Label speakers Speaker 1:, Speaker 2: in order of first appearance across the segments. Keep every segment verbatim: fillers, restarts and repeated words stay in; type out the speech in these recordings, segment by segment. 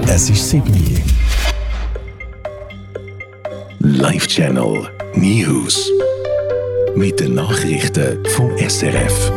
Speaker 1: Es ist sieben Uhr. Live-Channel News. Mit den Nachrichten vom S R F.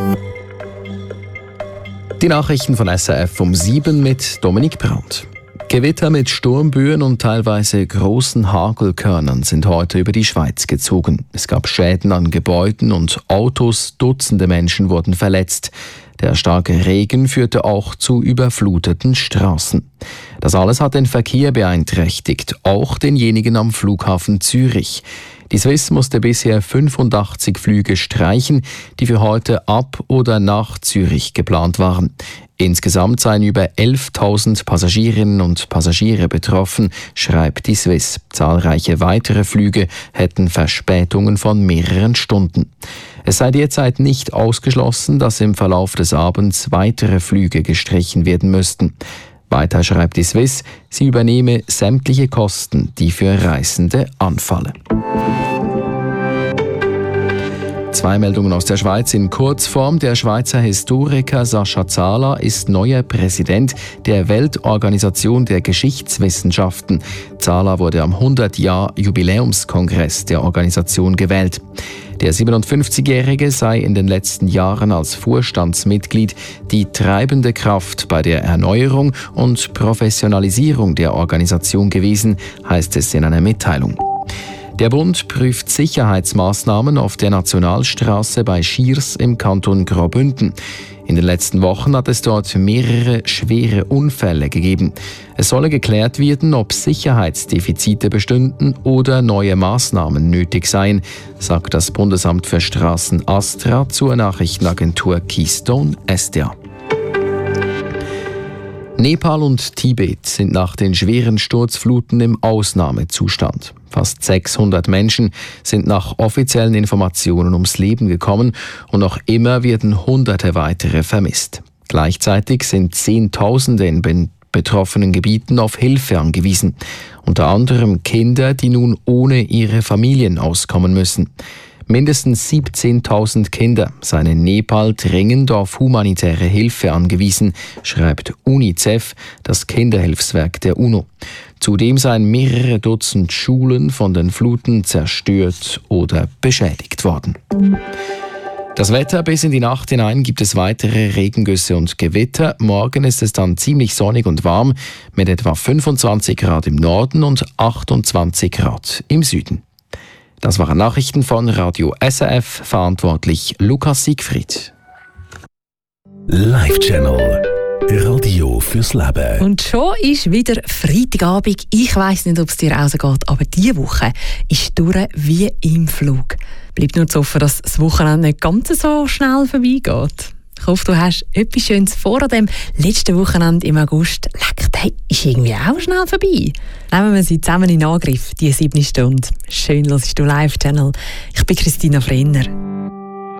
Speaker 2: Die Nachrichten von S R F um sieben mit Dominik Brandt. Gewitter mit Sturmböen und teilweise großen Hagelkörnern sind heute über die Schweiz gezogen. Es gab Schäden an Gebäuden und Autos, Dutzende Menschen wurden verletzt. Der starke Regen führte auch zu überfluteten Straßen. Das alles hat den Verkehr beeinträchtigt, auch denjenigen am Flughafen Zürich. Die Swiss musste bisher fünfundachtzig Flüge streichen, die für heute ab oder nach Zürich geplant waren. Insgesamt seien über elftausend Passagierinnen und Passagiere betroffen, schreibt die Swiss. Zahlreiche weitere Flüge hätten Verspätungen von mehreren Stunden. Es sei derzeit nicht ausgeschlossen, dass im Verlauf des Abends weitere Flüge gestrichen werden müssten. Weiter schreibt die Swiss, sie übernehme sämtliche Kosten, die für Reisende anfallen. Zwei Meldungen aus der Schweiz in Kurzform. Der Schweizer Historiker Sascha Zahler ist neuer Präsident der Weltorganisation der Geschichtswissenschaften. Zahler wurde am hundert-Jahr-Jubiläumskongress der Organisation gewählt. Der siebenundfünfzigjährige sei in den letzten Jahren als Vorstandsmitglied die treibende Kraft bei der Erneuerung und Professionalisierung der Organisation gewesen, heißt es in einer Mitteilung. Der Bund prüft Sicherheitsmaßnahmen auf der Nationalstraße bei Schiers im Kanton Graubünden. In den letzten Wochen hat es dort mehrere schwere Unfälle gegeben. Es solle geklärt werden, ob Sicherheitsdefizite bestünden oder neue Maßnahmen nötig seien, sagt das Bundesamt für Straßen Astra zur Nachrichtenagentur Keystone S D A. Nepal und Tibet sind nach den schweren Sturzfluten im Ausnahmezustand. Fast sechshundert Menschen sind nach offiziellen Informationen ums Leben gekommen und noch immer werden Hunderte weitere vermisst. Gleichzeitig sind Zehntausende in ben- betroffenen Gebieten auf Hilfe angewiesen. Unter anderem Kinder, die nun ohne ihre Familien auskommen müssen. Mindestens siebzehntausend Kinder seien in Nepal dringend auf humanitäre Hilfe angewiesen, schreibt UNICEF, das Kinderhilfswerk der UNO. Zudem seien mehrere Dutzend Schulen von den Fluten zerstört oder beschädigt worden. Das Wetter: bis in die Nacht hinein gibt es weitere Regengüsse und Gewitter. Morgen ist es dann ziemlich sonnig und warm mit etwa fünfundzwanzig Grad im Norden und achtundzwanzig Grad im Süden. Das waren Nachrichten von Radio S R F, verantwortlich Lukas Siegfried.
Speaker 1: Live-Channel Radio fürs Leben.
Speaker 3: Und schon ist wieder Freitagabend. Ich weiss nicht, ob es dir rausgeht, aber diese Woche ist durch wie im Flug. Bleibt nur zu hoffen, dass das Wochenende nicht ganz so schnell vorbeigeht. Ich hoffe, du hast etwas Schönes vor dem letzten Wochenende im August. Leck, hey, ist irgendwie auch schnell vorbei. Nehmen wir sie zusammen in Angriff, diese siebte Stunde. Schön, dass du Live-Channel. Ich bin Christina Frenner.